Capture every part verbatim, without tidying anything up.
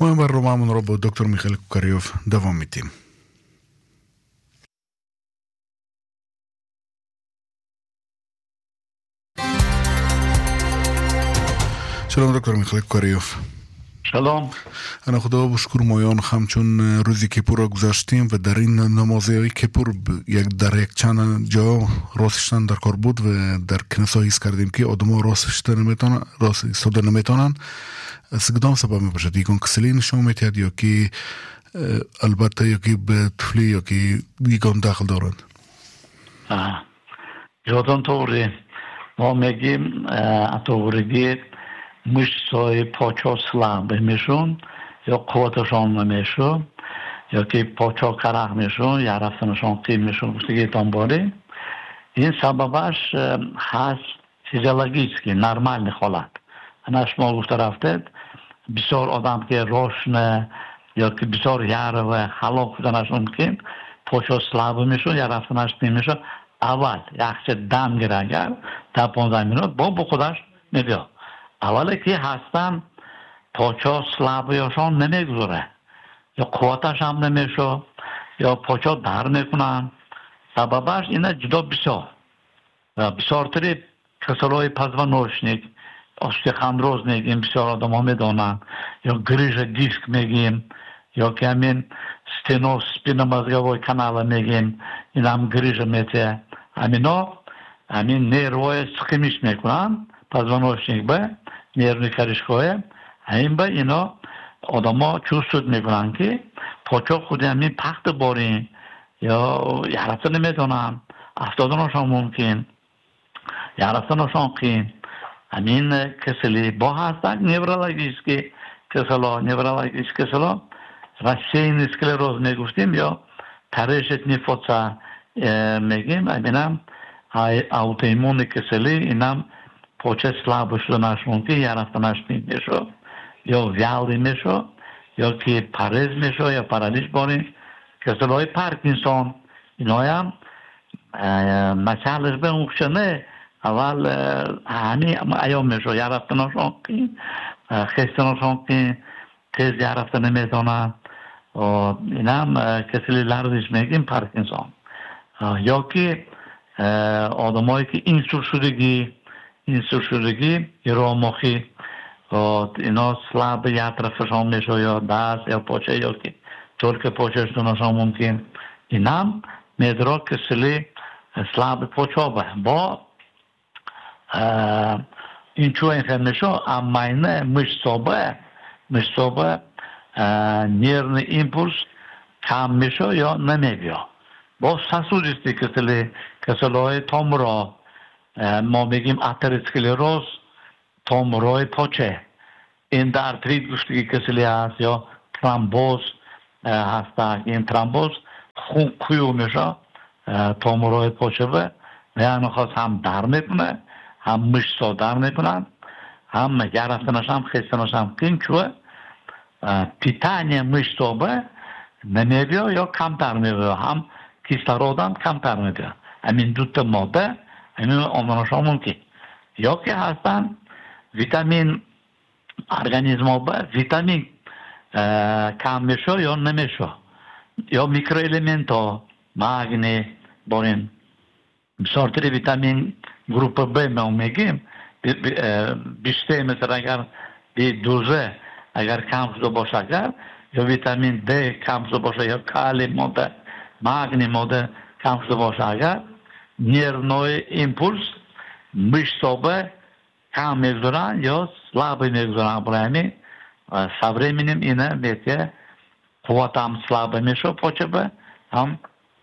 ما برنامه‌مون رو با دکتر میخائیل کوکاریوف دوام میدیم. سلام دکتر میخائیل کوکاریوف. سلام. انا خدا بشکر مایان همچون روزی کپور را گذاشتیم و در این نمازی کپور یک در یک چند جا راستشتن در کار بود و در کنیسا حس کردیم که آدم ها راستشتن نمیتونن راست ایستاده نمیتونن. از کدام سبب می باشد؟ یکان کسلی نشان میتید یا که البته یا که به طفلی یا که یکان داخل دارند؟ یادان طوری ما میگیم طوری مشتای پاچا سلام میشون یا قوتشان نمیشون یا که پاچا کرخ میشون یا رفتنشان قیم میشون گفتگی تنباری. این سببش هست فیزیولوژیکی نرمال حالت. انا شما گفته رفتید بسیار آدم که روشن یا که بسیار یاره و حلاق بودنش ممکن پاچا سلام میشون یا رفتنش قیم میشون اول یخچه دم گیره اگر تا پانزده منوت با با خودش میبیا. اولی که هستن پاچا سلابیاشان نمیگذاره یا قوتش هم نمیشه یا پاچا در میکنن. سببش اینه جدا بسیار بسیار تری کسلای پزوانوشنیک استخوان میگیم بسیار آدم ها میدونن یا گریژ دیسک میگیم یا که همین ستینوس سپین مزگوی کانال میگیم این هم گریژ میته همینا همین نیروی سخیمیش میکنن پزوانوشنیک به نیرونی کرشگاه همین به اینا آدم ها چوستود میکنن که پاچا خودی همین پخت بارین یا یه نمیدونن افتادنشان ممکن یه رفتنشان قیم همین کسلی با هستن نیورولوژیسکی کسلا نیورولوژیسکی کسلا راسین اسکلروز میگفتیم یا پرشت نیفوتسا میگیم همینم اوتوایمون کسلی اینم پاچه سلاب شدنش ممکن یا رفتنش قیم میشه یا ویالی میشه یا که پرز میشه یا پرالیش بارین کسلای پارکینسون اینا هم مسئلهش به اونشنه اول همی ایام میشه یا رفتنشان قیم خستنشان قیم تیز یا رفتن نمیتونن این هم کسلی لرزش میگیم پارکینسون یا که آدم هایی که اینسول شدگی اینسول شدگی ایراماخی اینا سلاب یا طرفشان میشه یا دست یا پاچه یا که طور که پاچه شدنشان ممکن این هم میدرا کسلی سلاب پاچه با با این چو این خیلی اما اینه مشتابه مشتابه نیرن ایمپولس کم میشه یا نمیبیا با ساسوریستی کسلی کسلی های تامرا ما میگیم اتریسکلروز تامرای پاچه این در ترید گوشتگی کسلی هست یا ترامبوز هسته این ترامبوز خون کویو میشه تامرای پاچه به یعنی خواست هم در میکنه هم مشتا در میکنن هم گرفتنش هم خستنش هم قیم چوه پیتانی مشتا به نمیبیا یا کمتر میبیا هم کیسلرود هم کمتر میبیا همین دوت ماده همین آمدنش هم ممکن یا که هستن ویتامین ارگانیزم ها به ویتامین کم میشه یا نمیشه یا میکرو الیمنت ها مگنی بارین بسیارتری ویتامین گروپ B ما میگیم بیشتر مثلا اگر به دوزه اگر کم شده باشه اگر یا ویتامین D کم شده باشه یا کالی ماده مگنی ماده کم شده باشه اگر نیرنوی ایمپولس مشتابه کم میگذارن یا سلاب میگذارن برای صبره مینیم اینه میگه قوت هم سلاب میشه پاچه به هم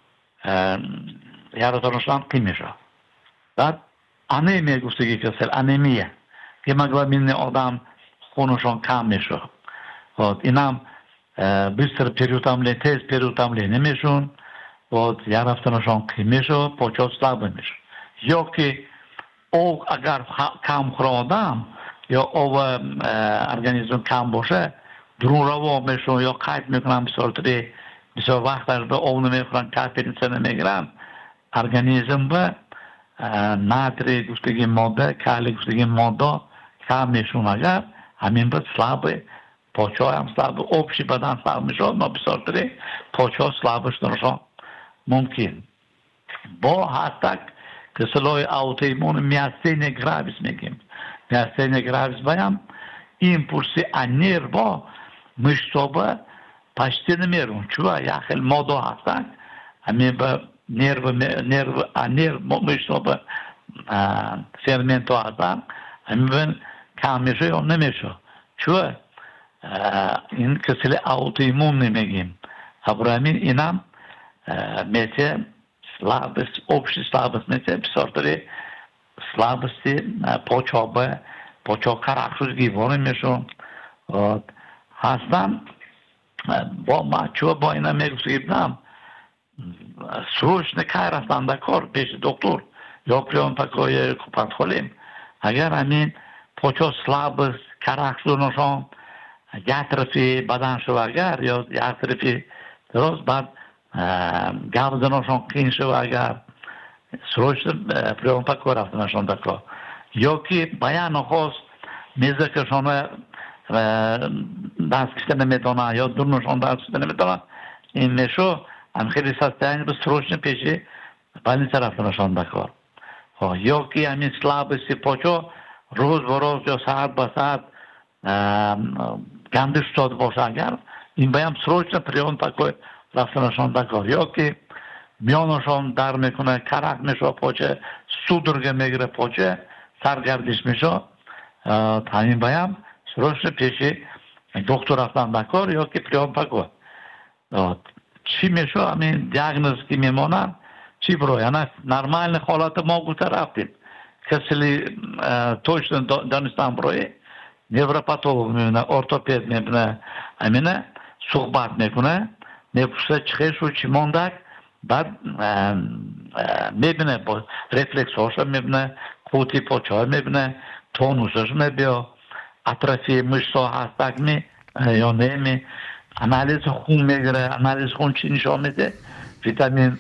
یارتانشان قیم میشه بعد انیمیه گفتگی کسل انیمیه که مگلوبین آدم خونشان کم میشه این هم بیشتر پریوتاملی تیز پریوتاملی نمیشون و یا رفتنشان قیم میشه پاچه سلاب میشه یا که او اگر کم خور آدم یا او ارگانیزم کم باشه درون رو میشون یا قید میکنن بسیار تری بسیار وقت به او نمیخورن کافی نمیگیرن ارگانیزم به ناتری گفتگی ماده کالی گفتگی ماده کم میشون اگر همین به سلاب پاچه هم سلب آبشی بدن سلب میشود ما بسیار داری پاچه ها سلبش درشان ممکن با هستک کسلوی اوتویمون میاستین گراویس میگیم میاستین گراویس بایم ایمپولسی انیر با مشتوبه پشتی نمیرون چوه یخل مادو هستک همین به نرو نرو انیر مشتوبه فرمنتو هستن همین کمیشه یا نمیشه چوه این کسلی اوتویمون نمیگیم ابراهیمین اینم میشه слабость, общая слабость, писатели слабости, почва, почва характеристики воронмешон. Вот. Хастам, با مچو با اینا میگفتم سروش نکردن در کار پیش دکتر یا پیام پکای کپانتخولیم اگر همین پچو слабость характерشون یک طرفی بدن شو اگر یا یک طرفی درست بعد گردنشون قین شو اگر سروش پیام پکای رفتنشون در کار یا که بیان خواست میزه که شما دست کشته نمیتونه یا دورنشون دست کشته نمیتونه این میشو هم خیلی سستهنگ به سروشن پیشی بلی طرف نشان بکار یا که همین سلابستی پاچو روز و روز یا ساعت با ساعت گندش شد باشه اگر این بایم سروشن پریون پاکوی رفتنشان بکار یا که میانشان در میکنه کرک میشه پاچه سودرگه میگره پاچه سرگردش میشه تا این بایم سروش پیشی دکتر رفتن بکار یا که پریون پاکوی چی میشه همین دیاگنوز که میمونن چی برو یعنی نرمال حالت ما گوته رفتیم کسی توش دانستان بروی نیوروپاتولوگ میبینه ارتوپد میبینه همینه صحبت میکنه میپرسه چه شو چی موندک بعد میبینه با رفلکس هاشو میبینه قوتی پاچه میبینه تونوسش میبینه اطرافی مشتا هستک می یا نمی analiz خون میگیره analiz خون چی نشان میده ویتامین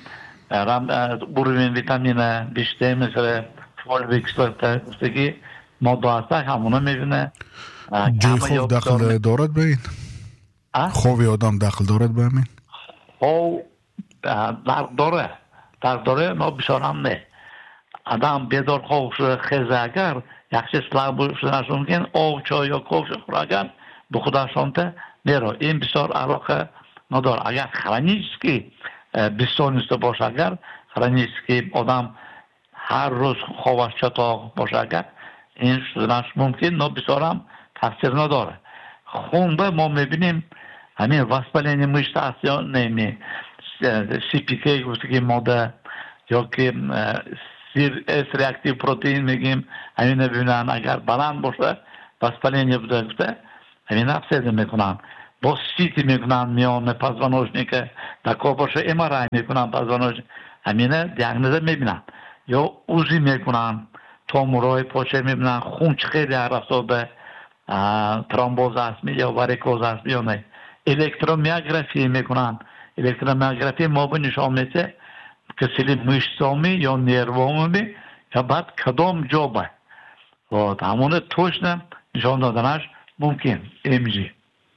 بروین ویتامین بیشتر مثل فولویکس گفتگی ماده هستک همونه میبینه جای خوب داخل دارد به این خوبی آدم داخل دارد به همین خوب در داره در داره ما بسارم نه آدم بیدار خوب خیزه اگر یکچه سلاب شدنشون کن او چای یا کوف خوراگر به خودشانته نیرو این بسیار علاقه نداره اگر خرانیسکی بسیار نیسته باشه اگر خرانیسکی آدم هر روز خوابش چطور باشه اگر این شدنش ممکن نه بسیار هم تاثیر نداره خونبه ما میبینیم همین واسپلینی مشت هست یا نیمی سی پی کی گفته که ماده یا که سیر اس ریاکتیو پروتئین میگیم همین ببینن اگر بلند باشه واسپلینی بوده گفته همین افسده میکنن با سیتی میکنن میان پزوانوژنی که دکا باشه ام آر آی میکنن پزوانوژنی همینه دیاگنوز میبینن یا اوزی میکنن تومورای پاچه میبینن خون خیلی عرصه به ترومبوز هستمی یا واریکوز هستمی یا نه الکترومیوگرافی میکنن الکترومیوگرافی ما به نشان میده کسی مشتامی یا نیروامی که بعد کدام جابه و همونه توش نه نشان دادنش ممکن ایمجی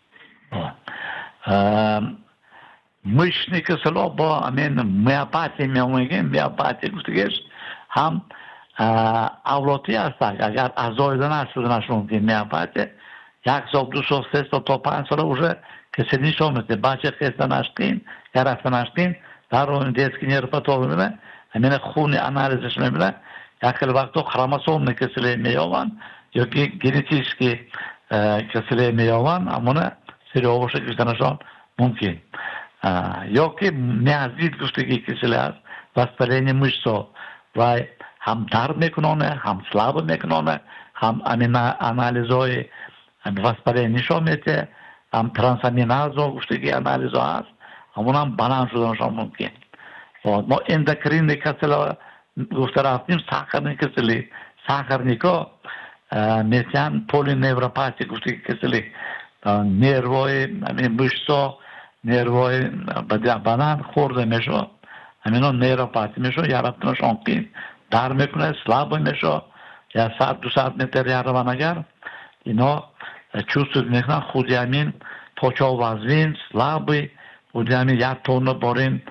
مشنی که سلا با امین میاپاتی میامونگیم میاپاتی گفتگیش هم اولاتی هستن اگر ازای دنش شدنش ممکن میاپاتی یک سال دو سال سه سال تا پنج سال اوشه کسی نشان میده بچه خیسته نشتین یا رفته نشتین در رو این دیسکی نیروپاتول میبینه همین خونی انالیزش میبینه یک خیلی وقتا خراماسوم نکسلی میاوان یا که گنیتیسکی کسلی میاوان امونه سری آوشه کشتنشان ممکن یا که نیازید گفتگی کسلی هست واسپلینی مشتا و هم درد میکنانه هم سلاب میکنانه هم امین انالیزهای واسپلینیشان میته هم ترانسامیناز ها گفتگی انالیز ها هست همون هم بلند شدنشان ممکن ما اندکرین کسلی گفته رفتیم ساخر کسلی ساخر نیکا میتیان پولی نیوروپاتی گفته کسلی نیروهای همین بشتا نیروهای بدن خورده میشه همین ها نیوروپاتی میشه یا رفتنشان قیم در میکنه سلاب میشه یا ساعت دو ساعت میتر یا روان اگر اینا чувствует мехнат худямин почовазвин слабый худямин як тонна борин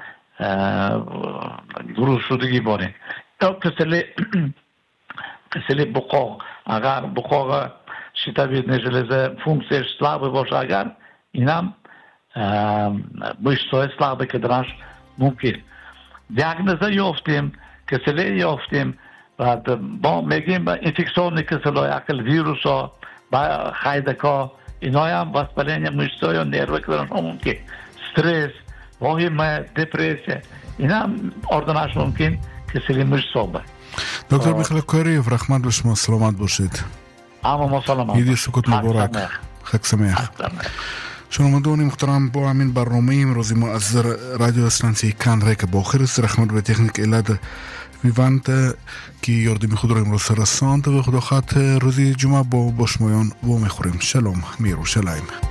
груз шудагӣ борин кисели кисели буқоқ агар буқоқ щитовидной железы функция слабый боша агар инам мышцой слабый кадраш мумкин диагноза ёфтем кисели ёфтем بعد با میگیم انفکسیون کسلای عقل ویروس ها با خیدکا اینا هم واسپلین مشتای و نیرو کدرن همون که استرس واهمه دپرسیه اینا هم اردنش ممکن کسلی مشتا با دکتر میخیل کاریف رحمت به شما سلامت باشید اما ما سلامت ایدی سکوت مبارک خک سمیخ شنوندگان محترم با همین برنامه امروزی ما از رادیو استانسی کان ریک باخر است رحمت به تکنیک ایلاد ویوانت که یاردمی خود را امروز رساند و خدا خاطر روزی جمعه با باشمایان و میخوریم. شلوم میرو شلایم.